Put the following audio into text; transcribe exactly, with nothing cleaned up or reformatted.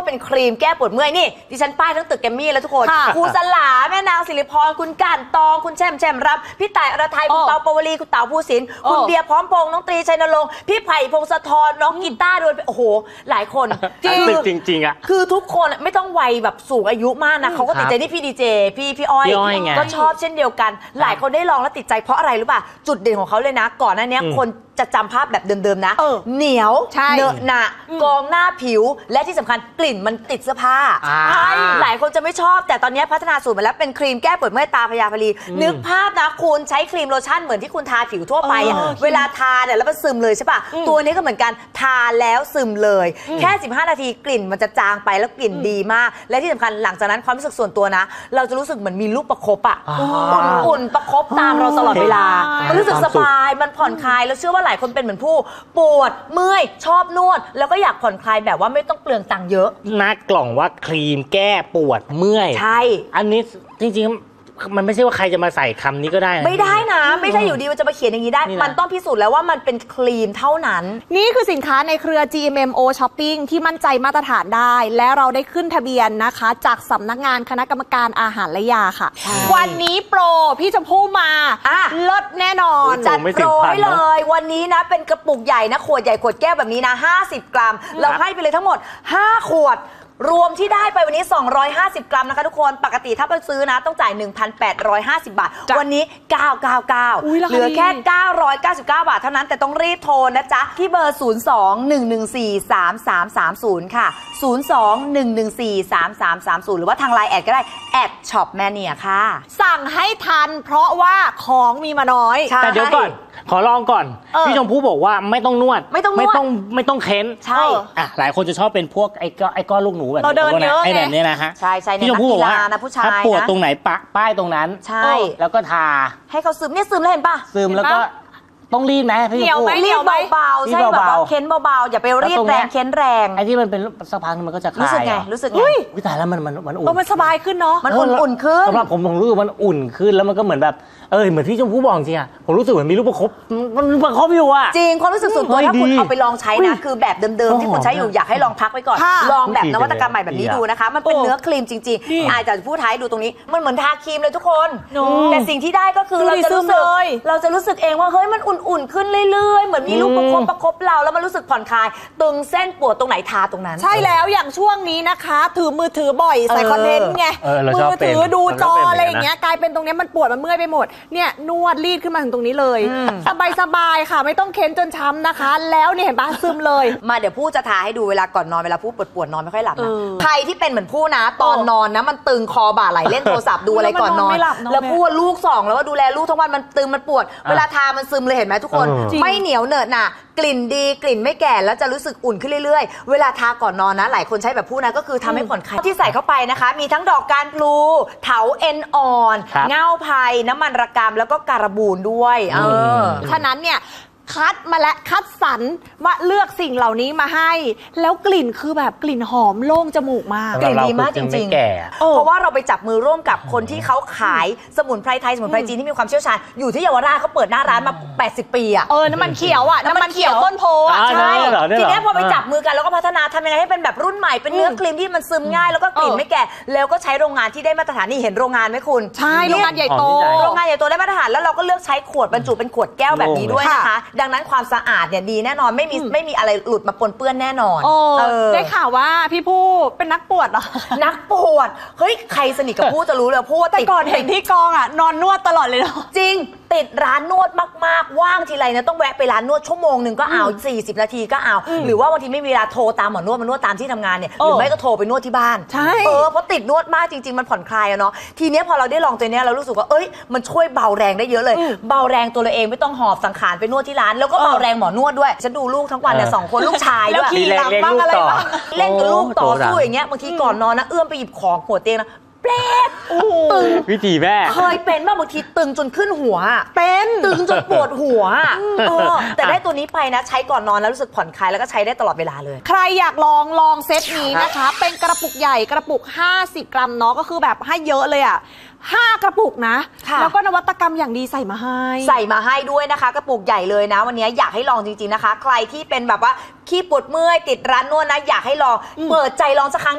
เป็นครีมแก้ปวดเมื่อยนี่ดิฉันป้ายทั้งตึกแกมมี่แล้วทุกคนครูสลาแม่นางศิริพรคุณก่านตองคุณแช่มแช่มรับพี่ต่ายอรไทยคุณเปาปวลีคุณเต๋าภูสินคุณเบียร์พร้อมพงษ์น้องตรีชัยนรงค์พี่ไผ่พงศธรน้องกีตาร์ด้วยโอ้โหหลายคนจริงจริงๆอ่ะคือทุกคนไม่ต้องวัยแบบสูงอายุมากนะเขาก็ติดใจนี่พี่ดีเจพี่พี่อ้อยก็ชอบเช่นเดียวกันหลายคนได้ลองแล้วติดใจเพราะอะไรรู้ป่ะจุดเด่นของเขาเลยนะก่อนหน้านี้คนจะจำภาพแบบเดิมๆนะเหนียวเนอะหนะกองหน้าผิวและที่สำคัญกลิ่นมันติดเสื้อผ้าหลายคนจะไม่ชอบแต่ตอนนี้พัฒนาสูตรมาแล้วเป็นครีมแก้ปวดเมื่อยตาพยาพลีนึกภาพนะคุณใช้ครีมโลชั่นเหมือนที่คุณทาผิวทั่วไปเวลาทาเนี่ยแล้วมันซึมเลยใช่ป่ะตัวนี้ก็เหมือนกันทาแล้วซึมเลยแค่สิบห้านาทีกลิ่นมันจะจางไปแล้วกลิ่นดีมากและที่สำคัญหลังจากนั้นความรู้สึกส่วนตัวนะเราจะรู้สึกเหมือนมีลูกประคบอ่ะอุ่นๆประคบตามเราตลอดเวลามันรู้สึกสบายมันผ่อนคลายแล้วเชื่อว่าหลายคนเป็นเหมือนผู้ปวดเมื่อยชอบนวดแล้วก็อยากผ่อนคลายแบบว่าไม่ต้องเปลืองตังค์เยอะหน้ากล่องว่าครีมแก้ปวดเมื่อยใช่อันนี้จริงๆมันไม่ใช่ว่าใครจะมาใส่คำนี้ก็ได้ไม่ได้นะไม่ใช่อยู่ดีมันจะมาเขียนอย่างนี้ได้มันต้องพิสูจน์แล้วว่ามันเป็นครีมเท่านั้นนี่คือสินค้าในเครือ จี เอ็ม เอ็ม โอ Shopping ที่มั่นใจมาตรฐานได้และเราได้ขึ้นทะเบียนนะคะจากสำนักงานคณะกรรมการอาหารและยาค่ะวันนี้โปรพี่ชมพู่มาลดแน่นอนจัดโปรให้เลยวันนี้นะเป็นกระปุกใหญ่นะขวดใหญ่ขวดแก้วแบบนี้นะห้าสิบกรัมเราให้ไปเลยทั้งหมดห้าขวดรวมที่ได้ไปวันนี้สองร้อยห้าสิบกรัมนะคะทุกคนปกติถ้าไปซื้อนะต้องจ่าย หนึ่งพันแปดร้อยห้าสิบ บาทวันนี้เก้าร้อยเก้าสิบเก้าเหลือแค่เก้าร้อยเก้าสิบเก้าบาทเท่านั้นแต่ต้องรีบโทรนะจ๊ะที่เบอร์ศูนย์ สอง หนึ่ง หนึ่ง สี่ สาม สาม สาม ศูนย์ค่ะศูนย์ สอง หนึ่ง หนึ่ง สี่ สาม สาม สาม ศูนย์หรือว่าทางไลน์แอดก็ได้แอดช็อปแมเนียค่ะสั่งให้ทันเพราะว่าของมีมาน้อยแต่เดี๋ยวก่อนขอลองก่อนพี่ชมพู่บอกว่าไม่ต้องนวดไม่ต้องไม่ต้องไม่ต้องเค้นใช่อ่ะหลายคนจะชอบเป็นพวกไอ้ก้อนไอ้ก้อนลูกหนูแบบเราเดินเยอะไอ้แบบนี้นะฮะใช่ใช่พี่ชมพู่บอกว่าถ้าปวดตรงไหนปะป้ายตรงนั้นใช่แล้วก็ทาให้เขาซึมเนี่ยซึมแล้วเห็นป่ะซึมแล้วก็ต้องรีดไหมพี่ชมพู่รีดเบาๆใช่แบบว่าเค้นเบาๆอย่าไปรีดแรงเค้นแรงไอ้ที่มันเป็นสักพักมันก็จะคลายรู้สึกไงรู้สึกไงวิตายแล้วมันมันมันอุ่นมันสบายขึ้นเนาะมันอุ่นๆขึ้นสำหรับผมผมรู้สึกมันอุ่นขึ้นแล้วมันก็เหมือนแบบเออเหมือนที่ชมพู่บอกจริงอะผมรู้สึกเหมือนมีลูกประคบมันประคบอยู่อะจริงความรู้สึกส่วนตัวถ้าคุณเอาไปลองใช้นะคือแบบเดิมๆที่คุณใช้อยู่อยากให้ลองพักไว้ก่อนลองแบบนวัตกรรมใหม่แบบนี้ดูนะคะมันเป็นเนื้อครีมจริงๆอาจจะพูดท้ายดูตรงนี้มันเหมือนทาครีมเลยทุกคนแต่สิ่งที่ได้ก็คือเราจะรู้สึกเราจะรู้สึกเองว่าเฮ้ยมันอุ่นๆขึ้นเรื่อยๆเหมือนมีลูกประคบประคบเราแล้วมันรู้สึกผ่อนคลายตึงเส้นปวดตรงไหนทาตรงนั้นใช่แล้วอย่างช่วงนี้นะคะถือมือถือบ่อยใส่คอนเทนต์ไงมือถือดูจออะไรอย่างเงี้ยกลายเป็นตรงนี้มันปวดมันเมื่อยไปหมดเนี่ยนวดรีดขึ้นมาถึงตรงนี้เลยสบายสบายค่ะไม่ต้องเค้นจนช้ำนะคะแล้วเนี่ยเห็นปะซึมเลยมาเดี๋ยวผู้จะทาให้ดูเวลาก่อนนอนเวลาผู้ปวดปวดนอนไม่ค่อยหลับนะใครที่เป็นเหมือนผู้นะตอนนอนนะมันตึงคอบ่าไหลเล่นโทรศัพท์ดูอะไรก่อนนอนแล้วผู้ลูกสองแล้วว่าดูแลลูกทั้งวันมันตึงมันปวดเวลาทามันซึมเลยเห็นไหมทุกคนไม่เหนียวเหนอะหนะกลิ่นดีกลิ่นไม่แก่แล้วจะรู้สึกอุ่นขึ้นเรื่อยๆเวลาทาก่อนนอนนะหลายคนใช้แบบผู้นะก็คือทำให้ผ่อนคลายที่ใส่เข้าไปนะคะมีทั้งดอกการพลูเถาเอ็นอ่อนเง่าไผ่น้ำมันระกำแล้วก็การบูนด้วยเออฉะนั้นเนี่ยคัดมาและคัดสรรว่าเลือกสิ่งเหล่านี้มาให้แล้วกลิ่นคือแบบกลิ่นหอมโล่งจมูกมากกลิ่นดีมากจริงๆเพราะว่าเราไปจับมือร่วมกับคนที่เขาขายสมุนไพรไทยสมุนไพรจีนที่มีความเชี่ยวชาญอยู่ที่เยาวราชเขาเปิดหน้าร้านมาแปดสิบปีอ่ะเออน้ำมันเขียวอ่ะน้ำมันเขียวต้นโพอ่ะใช่ทีนี้พอไปจับมือกันแล้วก็พัฒนาทำยังไงให้เป็นแบบรุ่นใหม่เป็นเนื้อครีมที่มันซึมง่ายแล้วก็กลิ่นไม่แก่แล้วก็ใช้โรงงานที่ได้มาตรฐานนี่เห็นโรงงานไหมคุณใช่โรงงานใหญ่โตโรงงานใหญ่โตได้มาตรฐานแล้วเราก็เลือกใช้ขวดบรรจุเป็นขวดแก้วแบบนี้ด้วยนะคะดังนั้นความสะอาดเนี่ยดีแน่นอนไม่มีไม่มีอะไรหลุดมาปนเปื้อนแน่นอนได้ข่าวว่าพี่ผู้เป็นนักปวดเหรอนักปวดเฮ้ยใครสนิทกับผู้จะรู้เลยผู้แต่ก่อนเห็นที่กองอ่ะนอนนวดตลอดเลยเนาะจริงติดร้านนวดมากๆว่างทีไรนะต้องแวะไปร้านนวดชั่วโมงหนึ่งก็เอาสี่สิบนาทีก็เอาหรือว่าบางทีไม่มีเวลาโทรตามหมอนวดมานวดตามที่ทำงานเนี่ยหรือไม่ก็โทรไปนวดที่บ้านใช่เออเพราะติดนวดมากจริงๆมันผ่อนคลายอะเนาะทีเนี้ยพอเราได้ลองตัวเนี้ยเรารู้สึกว่าเอ้ยมันช่วยเบาแรงได้เยอะเลยเบาแรงตัวเราเองไม่ต้องหอบสังขารไปนวดที่ร้านแล้วก็เบาแรงหมอนวดด้วยฉันดูลูกทั้งวันเนี่ยสองคนลูกชายด้วยขี่หลังบ้างอะไรบ้างเล่นกับลูกต่อสู้อย่างเงี้ยบางทีก่อนนอนนะเอื้อมไปหยิบของหัวเตียงนะแปลกตึงวิธีแม่เคยเป็นบ้างบางทีตึงจนขึ้นหัวเป็นตึงจนปวดหัวเออแต่ได้ตัวนี้ไปนะใช้ก่อนนอนแล้วรู้สึกผ่อนคลายแล้วก็ใช้ได้ตลอดเวลาเลยใครอยากลองลองเซตนี้นะคะเป็นกระปุกใหญ่กระปุกห้าสิบกรัมเนาะก็คือแบบให้เยอะเลยอ่ะห้ากระปุกนะแล้วก็นวัตกรรมอย่างดีใส่มาให้ใส่มาให้ด้วยนะคะกระปุกใหญ่เลยนะวันนี้อยากให้ลองจริงๆนะคะใครที่เป็นแบบว่าขี้ปวดเมื่อยติดร้านนวดนะอยากให้ลองเปิดใจลองสักครั้ง